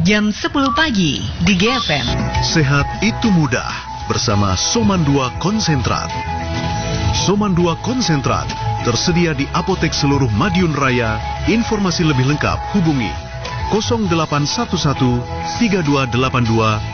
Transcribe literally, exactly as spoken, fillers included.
jam sepuluh pagi di G F M. Sehat itu mudah bersama Soman dua Konsentrat. Soman dua Konsentrat tersedia di apotek seluruh Madiun Raya. Informasi lebih lengkap hubungi nol delapan satu satu tiga dua delapan dua